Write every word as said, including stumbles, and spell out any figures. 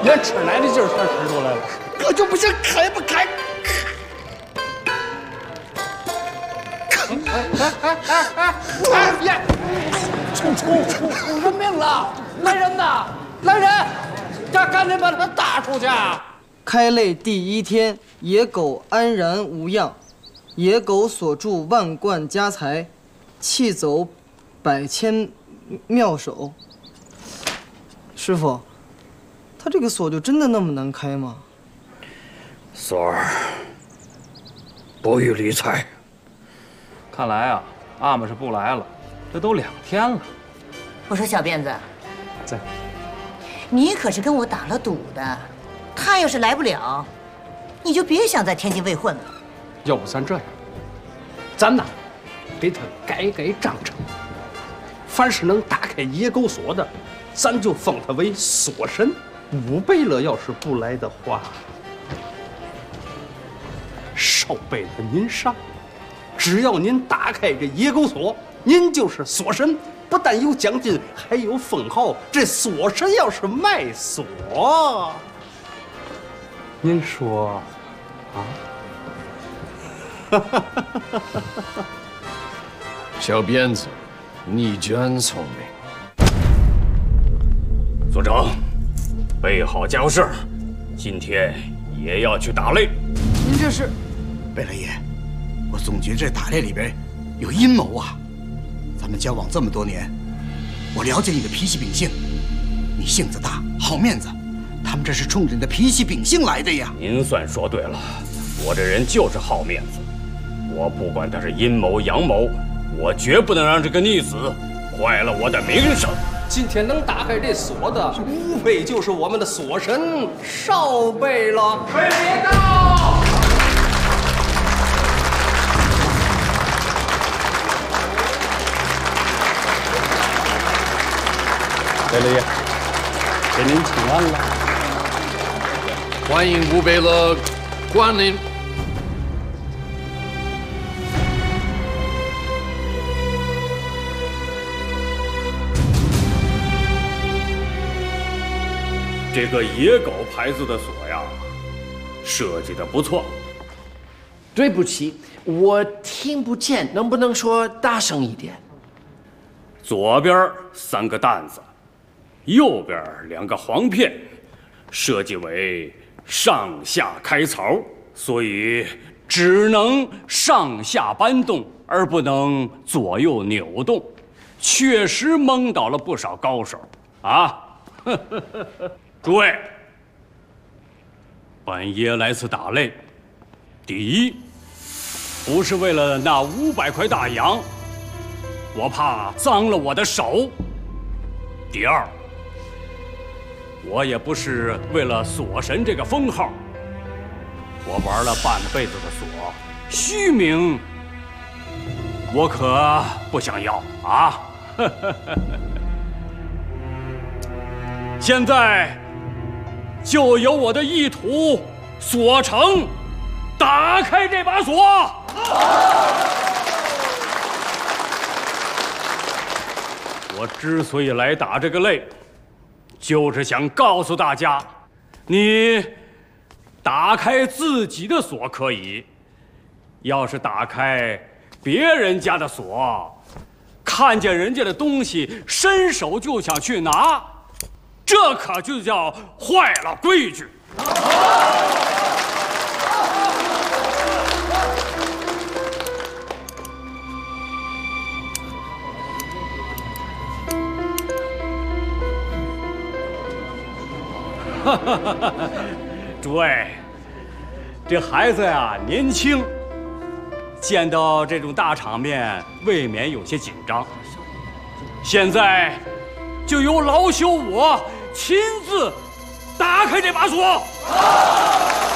连吃奶的劲儿全吃出来了。 我就不信开不开。 哎哎哎哎哎！哎呀！出出出出人命了！来人呐！来人！赶赶紧把他打出去！ 开擂第一天，野狗安然无恙，野狗所铸万贯家财，弃走百千妙手。师傅，他这个锁就真的那么难开吗？ 锁儿，不予理睬。 看来啊，阿玛是不来了，这都两天了。 我说小辫子， 在， 你可是跟我打了赌的，他要是来不了，你就别想在天津卫混了。 要不咱这样，咱呐，给他改改章程，凡是能打开野狗锁的，咱就封他为锁神。武贝勒要是不来的话，少贝勒您上。只要您打开这野狗锁，您就是锁神，不但有奖金，还有封号。这锁神要是卖锁，您说啊？ 小辫子，你真聪明。 所长，备好家伙事，今天也要去打擂。 您这是？ 贝勒爷，我总觉这打猎里边有阴谋啊！咱们交往这么多年，我了解你的脾气秉性，你性子大，好面子，他们这是冲着你的脾气秉性来的呀！ 您算说对了，我这人就是好面子，我不管他是阴谋阳谋，我绝不能让这个逆子坏了我的名声。 今天能打开这锁的，无非就是我们的锁神少贝了。吹别到！贝勒爷，给您请安了。 欢迎武贝勒光临。 这个野狗牌子的锁呀，设计的不错。 对不起，我听不见，能不能说大声一点？ 左边三个担子，右边两个簧片，设计为上下开槽，所以只能上下搬动，而不能左右扭动，确实蒙到了不少高手啊！诸位，本爷来此打擂，第一，不是为了那五百块大洋，我怕脏了我的手；第二，我也不是为了锁神这个封号，我玩了半辈子的锁，虚名我可不想要啊！现在就由我的意图所成，打开这把锁。我之所以来打这个擂，就是想告诉大家，你打开自己的锁可以，要是打开别人家的锁，看见人家的东西，伸手就想去拿，这可就叫坏了规矩。诸位，这孩子呀年轻，见到这种大场面，未免有些紧张。现在就由老朽我亲自打开这把锁。